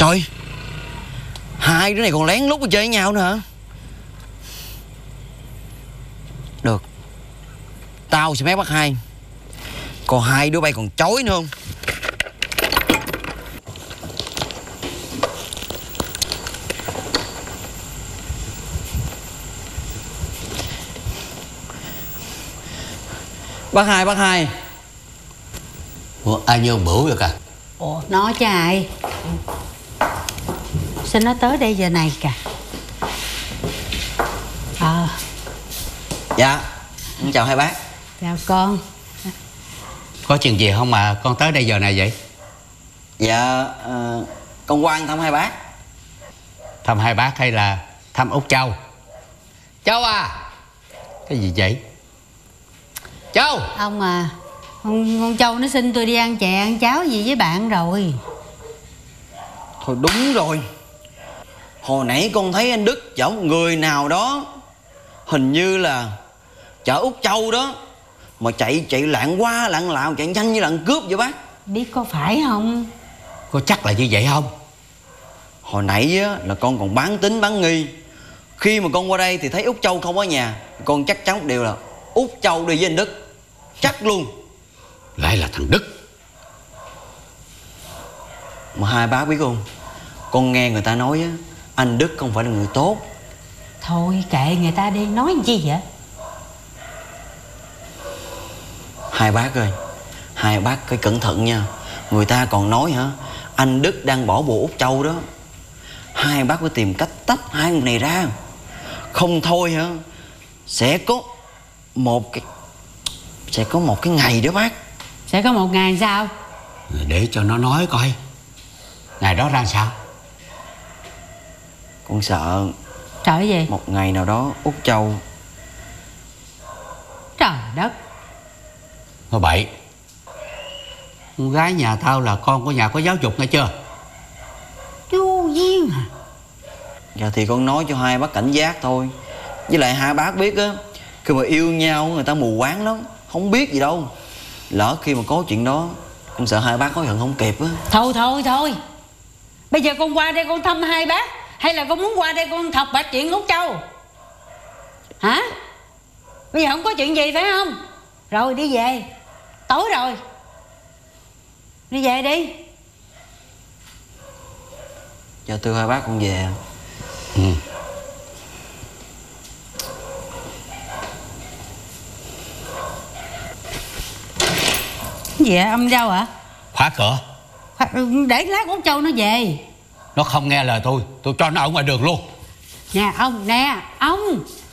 Trời, hai đứa này còn lén lút chơi với nhau nữa hả? Được, tao sẽ mé bắt hai. Còn hai đứa bay còn chối nữa không? Bác hai. Ủa, ai như ông Bửu vậy cả? Ủa, nó chứ ai. Sao nó tới đây giờ này cả? Dạ, chào hai bác. Chào con. Có chuyện gì không mà con tới đây giờ này vậy? Dạ, con qua thăm hai bác. Thăm hai bác hay là thăm Út Châu? Châu à! Cái gì vậy? Châu! Ông à, con Châu nó xin tôi đi ăn chè ăn cháo gì với bạn rồi. Thôi đúng rồi. Hồi nãy con thấy anh Đức chở một người nào đó, hình như là chở Út Châu đó, mà chạy lạng qua lạng lạo, chạy nhanh như lạng cướp vậy bác. Biết có phải không? Có chắc là như vậy không? Hồi nãy á, là con còn bán tính bán nghi. Khi mà con qua đây thì thấy Út Châu không ở nhà, con chắc chắn một điều là Út Châu đi với anh Đức. Chắc luôn. Lại là thằng Đức. Mà hai bác biết không, con nghe người ta nói á, anh Đức không phải là người tốt. Thôi kệ người ta đi, nói gì vậy? Hai bác ơi, hai bác phải cẩn thận nha. Người ta còn nói hả, anh Đức đang bỏ bùa Út Châu đó. Hai bác phải tìm cách tách hai người này ra. Không thôi hả, sẽ có một cái ngày đó bác. Sẽ có một ngày sao? Để cho nó nói coi. Ngày đó ra sao? Con sợ Sợ gì? một ngày nào đó Út Châu. Trời đất. Thôi bậy. Con gái nhà tao là con của nhà có giáo dục nghe chưa? Vô duyên à? Dạ thì con nói cho hai bác cảnh giác thôi. Với lại hai bác biết á, khi mà yêu nhau người ta mù quáng lắm, không biết gì đâu. Lỡ khi mà có chuyện đó, con sợ hai bác hối hận không kịp á. Thôi. Bây giờ con qua đây con thăm hai bác, hay là con muốn qua đây con thọc bạch chuyện Út Châu? Hả? Bây giờ không có chuyện gì phải không? Rồi đi về. Tối rồi. Đi về đi. Dạ thưa hai bác, con về. Cái gì vậy? Ông đâu hả? Khóa cửa. Để lát Út Châu nó về. Nó không nghe lời tôi cho nó ở ngoài đường luôn. Nè ông,